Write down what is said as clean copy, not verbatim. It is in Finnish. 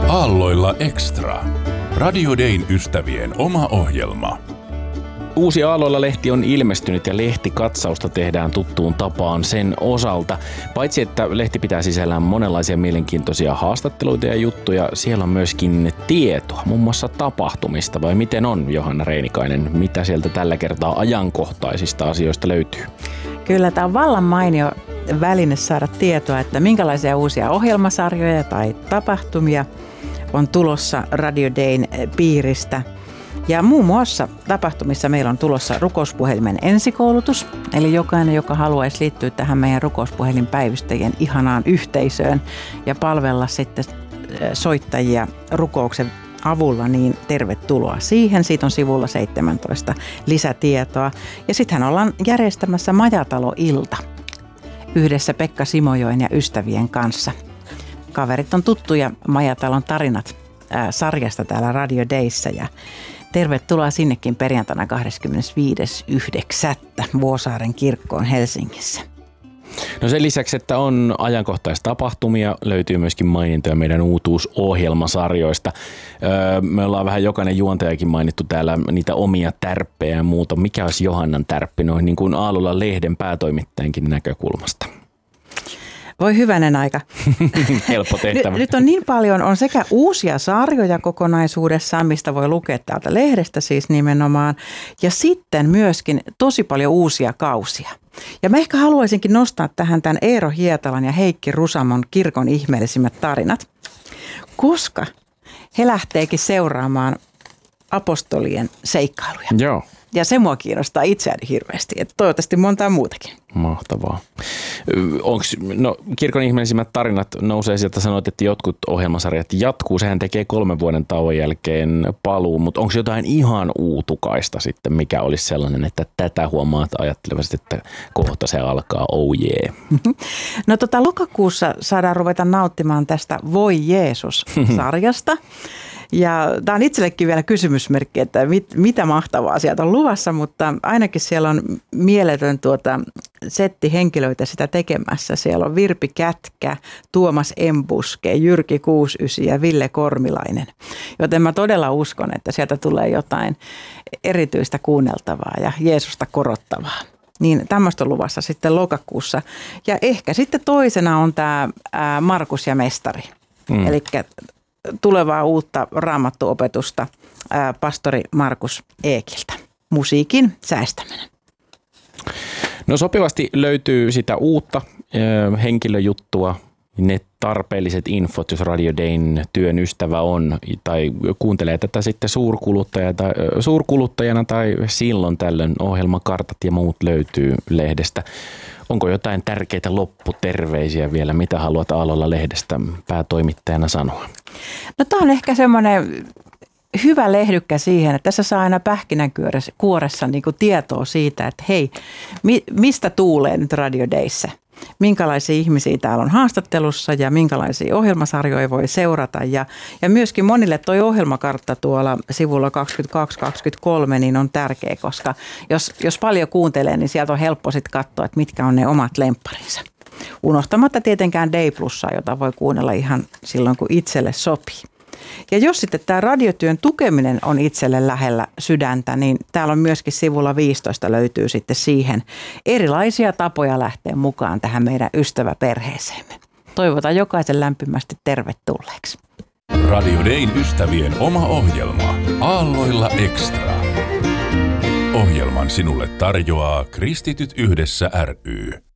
Aalloilla Extra. Radio Dayn ystävien oma ohjelma. Uusi Aalloilla-lehti on ilmestynyt ja lehtikatsausta tehdään tuttuun tapaan sen osalta. Paitsi että lehti pitää sisällään monenlaisia mielenkiintoisia haastatteluita ja juttuja, siellä on myöskin tietoa, muun muassa tapahtumista. Vai miten on, Johanna Reinikainen? Mitä sieltä tällä kertaa ajankohtaisista asioista löytyy? Kyllä, tämä on vallan mainio väline saada tietoa, että minkälaisia uusia ohjelmasarjoja tai tapahtumia on tulossa Radio Dayn piiristä. Ja muun muassa tapahtumissa meillä on tulossa rukouspuhelimen ensikoulutus, eli jokainen, joka haluaisi liittyä tähän meidän rukouspuhelinpäivystäjien ihanaan yhteisöön ja palvella sitten soittajia rukouksen avulla, niin tervetuloa siihen. Siitä on sivulla 17 lisätietoa. Ja sittenhän ollaan järjestämässä Majatalo-ilta yhdessä Pekka Simojoen ja ystävien kanssa. Kaverit on tuttuja Majatalon tarinat sarjasta täällä Radio Dayssä ja tervetuloa sinnekin perjantaina 25.9. Vuosaaren kirkkoon Helsingissä. No sen lisäksi, että on ajankohtaistapahtumia, löytyy myöskin mainintoja meidän uutuusohjelmasarjoista. Me ollaan vähän jokainen juontajakin mainittu täällä niitä omia tärppejä ja muuta. Mikä olisi Johannan tärppi noin niin kuin Aalloilla-lehden päätoimittajankin näkökulmasta? Voi hyvänen aika. Helppo tehtävä. Nyt on niin paljon, on sekä uusia sarjoja kokonaisuudessaan, mistä voi lukea täältä lehdestä siis nimenomaan, ja sitten myöskin tosi paljon uusia kausia. Ja mä ehkä haluaisinkin nostaa tähän tämän Eero Hietalan ja Heikki Rusamon kirkon ihmeellisimmät tarinat, koska he lähteekin seuraamaan apostolien seikkailuja. Joo. Ja se mua kiinnostaa itseäni hirveästi, että toivottavasti montaa muutakin. Mahtavaa. Kirkon ihmeellisimmät tarinat nousee sieltä, sanoit, että jotkut ohjelmasarjat jatkuu. Sehän tekee 3 vuoden tauon jälkeen paluu, mutta onko jotain ihan uutukaista sitten, mikä olisi sellainen, että tätä huomaat ajattelevasti, että kohta se alkaa, oh yeah. No lokakuussa saadaan ruveta nauttimaan tästä Voi Jeesus-sarjasta. Ja tämä on itsellekin vielä kysymysmerkki, että mitä mahtavaa sieltä on luvassa, mutta ainakin siellä on mieletön setti henkilöitä sitä tekemässä. Siellä on Virpi Kätkä, Tuomas Embuske, Jyrki 69 ja Ville Kormilainen. Joten mä todella uskon, että sieltä tulee jotain erityistä kuunneltavaa ja Jeesusta korottavaa. Niin tämmöistä on luvassa sitten lokakuussa. Ja ehkä sitten toisena on tämä Markus ja Mestari. Eli tulevaa uutta raamattuopetusta pastori Markus Eekiltä. Musiikin säästäminen. No sopivasti löytyy sitä uutta henkilöjuttua, ne tarpeelliset infot, jos Radio Dayn työn ystävä on tai kuuntelee tätä sitten suurkuluttajana tai silloin tällöin ohjelmakartat ja muut löytyy lehdestä. Onko jotain tärkeitä lopputerveisiä vielä, mitä haluat Aalloilla-lehdestä päätoimittajana sanoa? No tämä on ehkä semmoinen hyvä lehdykkä siihen, että tässä saa aina pähkinänkuoressa niin kuin tietoa siitä, että hei, mistä tuulee nyt Radio Dayssä? Minkälaisia ihmisiä täällä on haastattelussa ja minkälaisia ohjelmasarjoja voi seurata. Ja myöskin monille toi ohjelmakartta tuolla sivulla 22-23 niin on tärkeä, koska jos paljon kuuntelee, niin sieltä on helppo sitten katsoa, että mitkä on ne omat lempparinsa. Unohtamatta tietenkään Day Plussaa, jota voi kuunnella ihan silloin, kun itselle sopii. Ja jos sitten tämä radiotyön tukeminen on itselle lähellä sydäntä, niin täällä on myöskin sivulla 15 löytyy sitten siihen erilaisia tapoja lähteä mukaan tähän meidän ystäväperheeseemme. Toivotan jokaisen lämpimästi tervetulleeksi. Radio Dayn ystävien oma ohjelma Aalloilla Extra. Ohjelman sinulle tarjoaa Kristityt yhdessä ry.